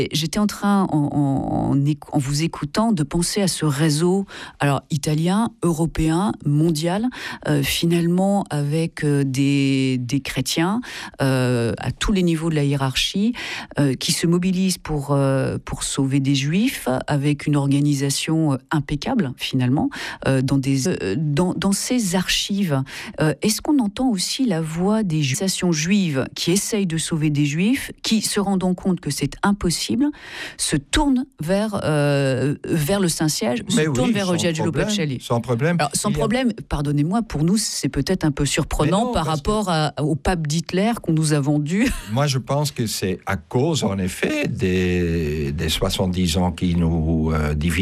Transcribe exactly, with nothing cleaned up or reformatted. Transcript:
J'étais en train, en, en, en, en vous écoutant, de penser à ce réseau, alors italien, européen, mondial, euh, finalement avec euh, des, des chrétiens euh, à tous les niveaux de la hiérarchie, euh, qui se mobilisent pour, euh, pour sauver des juifs, avec une organisation impeccable, finalement, euh, dans, des, euh, dans, dans ces archives. Euh, est-ce qu'on entend aussi la voix des associations juives qui essayent de sauver des juifs, qui, se rendant compte que c'est impossible, se tourne vers, euh, vers le Saint-Siège, se oui, tourne vers Oggiadolo Pacelli. Sans problème. Alors, sans problème, a... pardonnez-moi, pour nous, c'est peut-être un peu surprenant non, par rapport que... à, au pape d'Hitler qu'on nous a vendu. Moi, je pense que c'est à cause, en effet, des, des soixante-dix ans qui nous euh, divisent.